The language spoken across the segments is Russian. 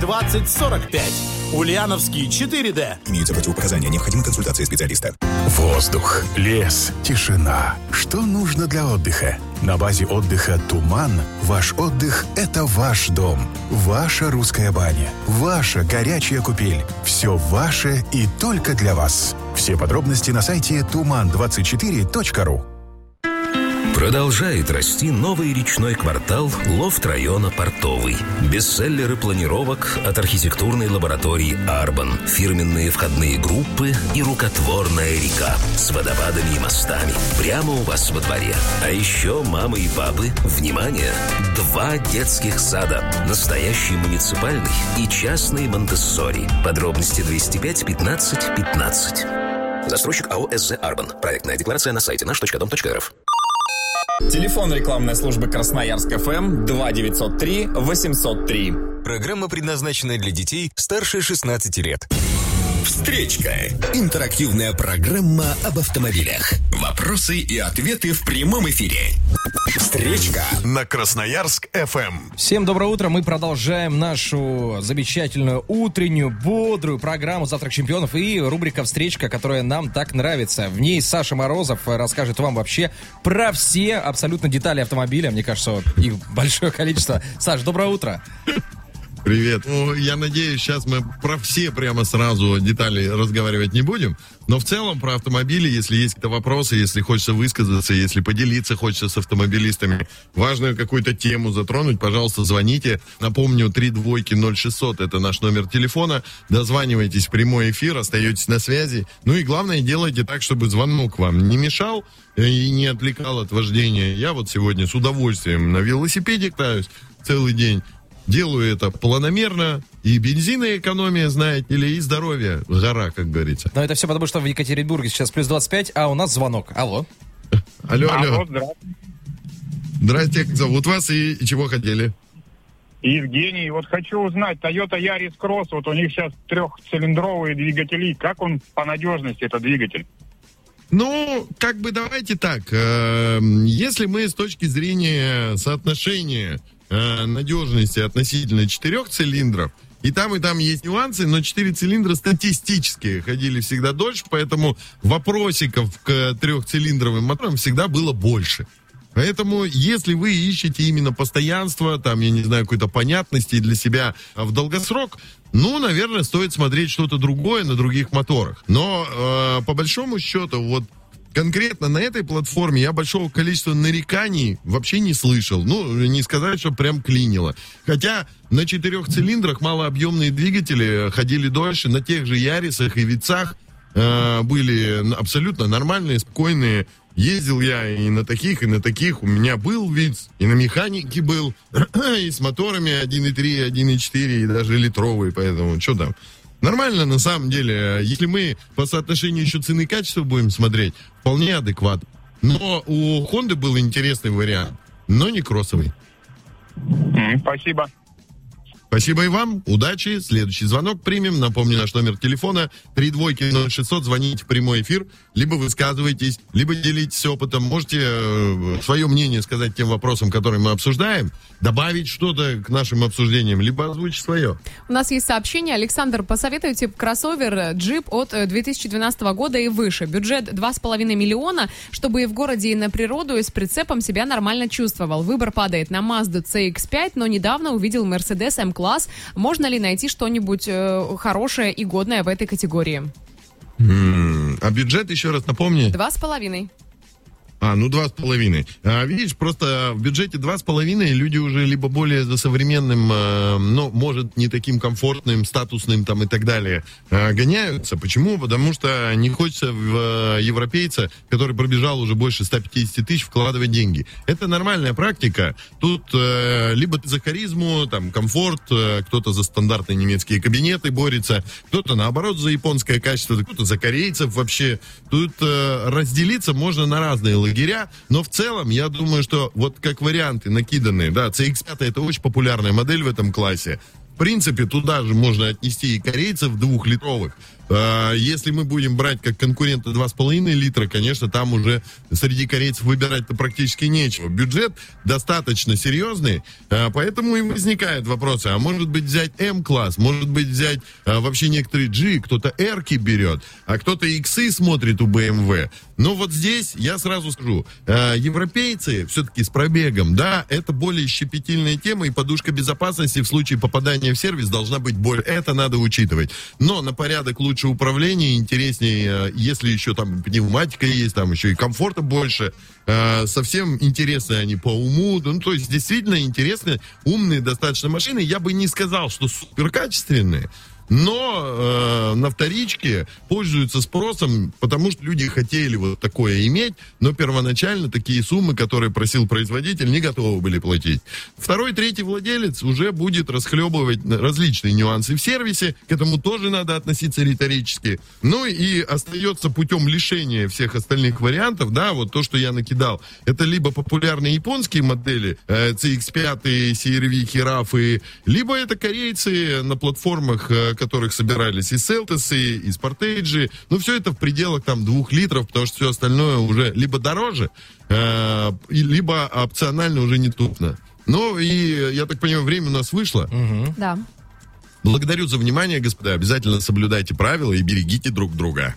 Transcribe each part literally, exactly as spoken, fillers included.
двадцать сорок пять. Ульяновский четыре дэ. Имеются противопоказания, необходима консультация специалиста. Воздух, лес, тишина. Что нужно для отдыха? На базе отдыха «Туман» ваш отдых – это ваш дом. Ваша русская баня. Ваша горячая купель. Все ваше и только для вас. Все подробности на сайте туман двадцать четыре точка ру. Продолжает расти новый речной квартал лофт района Портовый. Бестселлеры планировок от архитектурной лаборатории «Арбан», фирменные входные группы и рукотворная река с водопадами и мостами прямо у вас во дворе. А еще мамы и папы, внимание, два детских сада, настоящий муниципальный и частный Монтессори. Подробности двести пять пятнадцать пятнадцать. Застройщик АО «СЗ Арбан». Проектная декларация на сайте наш точка дом точка эр эф. Телефон рекламной службы Красноярск эф эм два девятьсот три восемьсот три. Программа предназначена для детей старше шестнадцати лет. Встречка. Интерактивная программа об автомобилях. Вопросы и ответы в прямом эфире. Встречка на Красноярск эф эм. Всем доброе утро. Мы продолжаем нашу замечательную утреннюю, бодрую программу «Завтрак чемпионов» и рубрика «Встречка», которая нам так нравится. В ней Саша Морозов расскажет вам вообще про все абсолютно детали автомобиля. Мне кажется, их большое количество. Саш, доброе утро. Привет. Ну, я надеюсь, сейчас мы про все прямо сразу детали разговаривать не будем. Но в целом про автомобили, если есть какие-то вопросы, если хочется высказаться, если поделиться хочется с автомобилистами, важную какую-то тему затронуть, пожалуйста, звоните. Напомню, три двойки ноль шестьсот, это наш номер телефона. Дозванивайтесь в прямой эфир, остаетесь на связи. Ну и главное, делайте так, чтобы звонок вам не мешал и не отвлекал от вождения. Я вот сегодня с удовольствием на велосипеде катаюсь целый день. Делаю это планомерно, и бензина экономия, знаете ли, и здоровье, гора, как говорится. Но это все потому, что в Екатеринбурге сейчас плюс двадцать пять, а у нас звонок. Алло. Алло, алло. Алло, здравствуйте. Здрасте, как зовут вас и чего хотели? Евгений, вот хочу узнать, Toyota Yaris Cross, вот у них сейчас трехцилиндровые двигатели, как он по надежности, этот двигатель? Ну, как бы давайте так, э, если мы с точки зрения соотношения э, надежности относительно четырех цилиндров, и там, и там есть нюансы, но четыре цилиндра статистически ходили всегда дольше, поэтому вопросиков к трехцилиндровым моторам всегда было больше. Поэтому, если вы ищете именно постоянство, там, я не знаю, какой-то понятности для себя в долгосрок, ну, наверное, стоит смотреть что-то другое на других моторах. Но, э, по большому счету, вот конкретно на этой платформе я большого количества нареканий вообще не слышал. Ну, не сказать, что прям клинило. Хотя на четырех цилиндрах малообъемные двигатели ходили дольше, на тех же Ярисах и Вицах э, были абсолютно нормальные, спокойные. Ездил я и на таких, и на таких. У меня был Виц, и на механике был, и с моторами один и три, один и четыре, и даже литровые, поэтому что там. Нормально, на самом деле. Если мы по соотношению еще цены и качества будем смотреть, вполне адекватно. Но у Honda был интересный вариант, но не кроссовый. Спасибо. Спасибо и вам. Удачи. Следующий звонок примем. Напомню, наш номер телефона три двойки ноль шестьсот. Звоните в прямой эфир. Либо высказывайтесь, либо делитесь опытом. Можете э, свое мнение сказать тем вопросам, которые мы обсуждаем, добавить что-то к нашим обсуждениям, либо озвучить свое. У нас есть сообщение. Александр, посоветуйте кроссовер джип от две тысячи двенадцатого года и выше. Бюджет два с половиной миллиона, чтобы и в городе, и на природу, и с прицепом себя нормально чувствовал. Выбор падает на Mazda си икс пять, но недавно увидел Mercedes M-класс. Можно ли найти что-нибудь э, хорошее и годное в этой категории? М-м, а бюджет, еще раз напомни? Два с половиной. А, ну два с половиной. А, видишь, просто в бюджете два с половиной люди уже либо более за современным, э, ну, может, не таким комфортным, статусным там и так далее э, гоняются. Почему? Потому что не хочется в э, европейца, который пробежал уже больше ста пятидесяти тысяч, вкладывать деньги. Это нормальная практика. Тут э, либо ты за харизму, там, комфорт, э, кто-то за стандартные немецкие кабинеты борется, кто-то, наоборот, за японское качество, кто-то за корейцев вообще. Тут э, разделиться можно на разные лагеря, но в целом я думаю, что вот как варианты накиданные, да, си икс пять это очень популярная модель в этом классе. принципе, туда же можно отнести и корейцев двухлитровых. Если мы будем брать как конкурента два с половиной литра, конечно, там уже среди корейцев выбирать-то практически нечего. Бюджет достаточно серьезный, поэтому и возникают вопросы. А может быть взять М-класс, может быть взять вообще некоторые G, кто-то R-ки берет, а кто-то X смотрит у бэ эм вэ. Но вот здесь я сразу скажу, европейцы все-таки с пробегом, да, это более щепетильная тема, и подушка безопасности в случае попадания в сервис должна быть более... Это надо учитывать. Но на порядок лучше управление, интереснее, если еще там пневматика есть, там еще и комфорта больше. Совсем интересные они по уму. Ну, то есть действительно интересные, умные достаточно машины. Я бы не сказал, что суперкачественные, но э, на вторичке пользуются спросом, потому что люди хотели вот такое иметь, но первоначально такие суммы, которые просил производитель, не готовы были платить. Второй, третий владелец уже будет расхлебывать различные нюансы в сервисе, к этому тоже надо относиться риторически. Ну и остается путем лишения всех остальных вариантов, да, вот то, что я накидал, это либо популярные японские модели, э, си икс пять, си эр ви, Хирафы, либо это корейцы на платформах, э, которых собирались и Селтосы, и Спортейджи. Ну, все это в пределах там двух литров, потому что все остальное уже либо дороже, э, либо опционально уже недоступно. Ну, и, я так понимаю, время у нас вышло. Угу. Да. Благодарю за внимание, господа. Обязательно соблюдайте правила и берегите друг друга.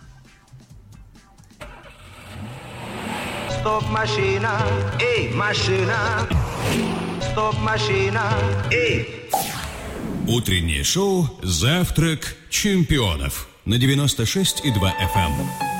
Стоп, машина, эй, машина. Стоп, машина, эй. Утреннее шоу «Завтрак чемпионов» на девяносто шесть и два эф эм.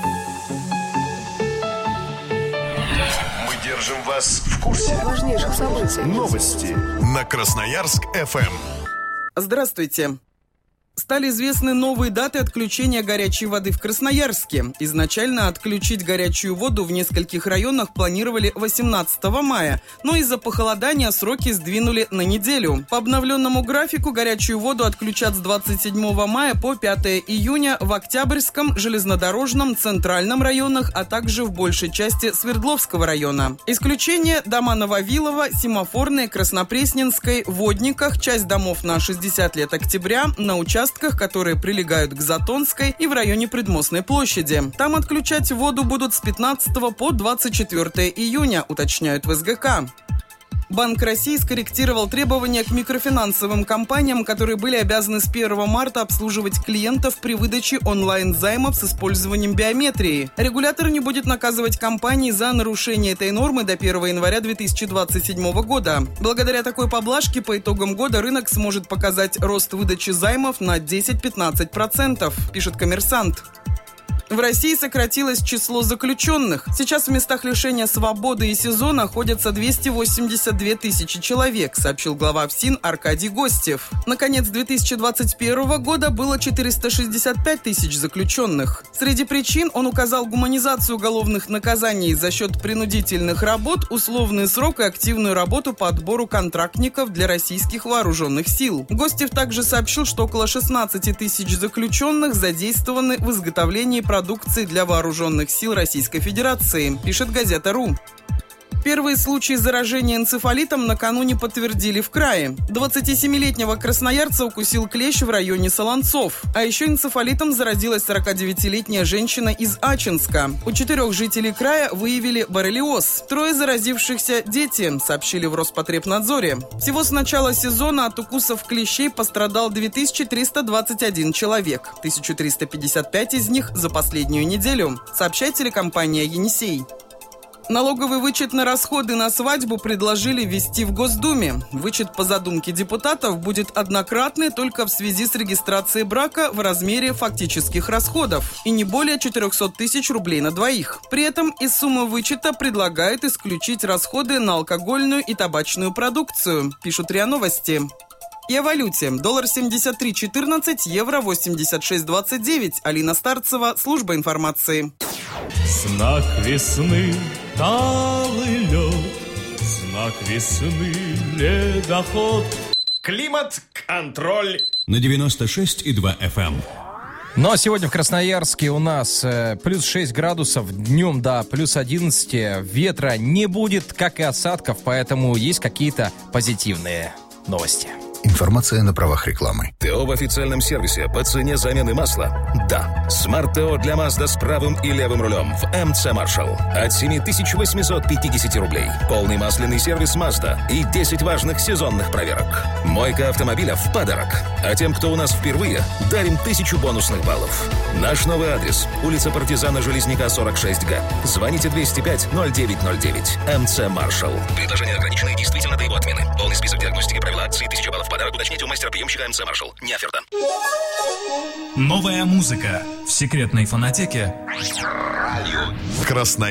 Мы держим вас в курсе важнейших событий. Новости на Красноярск эф эм. Здравствуйте. Стали известны новые даты отключения горячей воды в Красноярске. Изначально отключить горячую воду в нескольких районах планировали восемнадцатого мая, но из-за похолодания сроки сдвинули на неделю. По обновленному графику горячую воду отключат с двадцать седьмого мая по пятого июня в Октябрьском, Железнодорожном, Центральном районах, а также в большей части Свердловского района. Исключение: дома на Вавилова, Семафорной, Краснопресненской, Водниках, часть домов на шестьдесят лет Октября, на участке, которые прилегают к Затонской и в районе Предмостной площади. Там отключать воду будут с пятнадцатого по двадцать четвёртого июня, уточняют в эс гэ ка. Банк России скорректировал требования к микрофинансовым компаниям, которые были обязаны с первого марта обслуживать клиентов при выдаче онлайн-займов с использованием биометрии. Регулятор не будет наказывать компании за нарушение этой нормы до первого января две тысячи двадцать седьмого года. Благодаря такой поблажке по итогам года рынок сможет показать рост выдачи займов на десять-пятнадцать процентов, пишет «Коммерсант». В России сократилось число заключенных. Сейчас в местах лишения свободы и СИЗО находятся двести восемьдесят две тысячи человек, сообщил глава ФСИН Аркадий Гостев. На конец две тысячи двадцать первого года было четыреста шестьдесят пять тысяч заключенных. Среди причин он указал гуманизацию уголовных наказаний за счет принудительных работ, условный срок и активную работу по отбору контрактников для российских вооруженных сил. Гостев также сообщил, что около шестнадцать тысяч заключенных задействованы в изготовлении продуктов продукции для вооруженных сил Российской Федерации, пишет газета РУ. Первые случаи заражения энцефалитом накануне подтвердили в крае. двадцатисемилетнего красноярца укусил клещ в районе Солонцов. А еще энцефалитом заразилась сорокадевятилетняя женщина из Ачинска. У четырех жителей края выявили боррелиоз. Трое заразившихся – дети, сообщили в Роспотребнадзоре. Всего с начала сезона от укусов клещей пострадал две тысячи триста двадцать один человек. тысяча триста пятьдесят пять из них за последнюю неделю, сообщает телекомпания «Енисей». Налоговый вычет на расходы на свадьбу предложили ввести в Госдуме. Вычет по задумке депутатов будет однократный только в связи с регистрацией брака в размере фактических расходов и не более четыреста тысяч рублей на двоих. При этом из суммы вычета предлагают исключить расходы на алкогольную и табачную продукцию, пишут РИА Новости. И о валюте. Доллар семьдесят три четырнадцать, евро восемьдесят шесть двадцать девять. Алина Старцева, служба информации. Знак весны, талый лед, знак весны, ледоход. Климат-контроль на девяносто шесть и два эф эм. Ну а сегодня в Красноярске у нас э, плюс шесть градусов, днем до плюс одиннадцать, ветра не будет, как и осадков, поэтому есть какие-то позитивные новости. Информация на правах рекламы. ТО в официальном сервисе по цене замены масла? Да. Смарт-ТО для Mazda с правым и левым рулем в эм цэ Marshall от семь тысяч восемьсот пятьдесят рублей. Полный масляный сервис Mazda и десять важных сезонных проверок. Мойка автомобиля в подарок. А тем, кто у нас впервые, дарим тысячу бонусных баллов. Наш новый адрес. Улица Партизана Железняка, сорок шесть Г. Звоните двести пять ноль девять ноль девять. эм цэ Marshall. Предложение ограничено и действительно до его отмены. Полный список диагностики, правила акции, тысяча баллов в подарок. Уточните у мастера-приемщика эм цэ Marshall. Не оферта. Новая музыка в секретной фонотеке. Красноярск.